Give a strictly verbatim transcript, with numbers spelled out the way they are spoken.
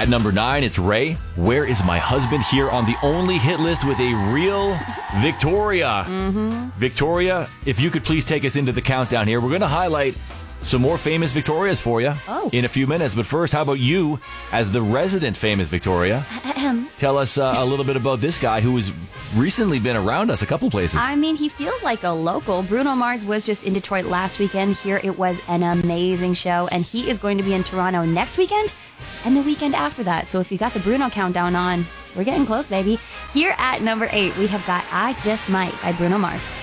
At number nine, it's Ray. Where is my husband? Here on the only hit list with a real Victoria. Mm-hmm. Victoria, if you could please take us into the countdown here. We're going to highlight some more famous Victorias for you oh. in a few minutes. But first, how about you as the resident famous Victoria? Tell us uh, a little bit about this guy who has recently been around us a couple places. I mean, he feels like a local. Bruno Mars was just in Detroit last weekend. Here it was an amazing show. And he is going to be in Toronto next weekend and the weekend after that. So if you got the Bruno countdown on, we're getting close, baby. Here at number eight, we have got I Just Might by Bruno Mars.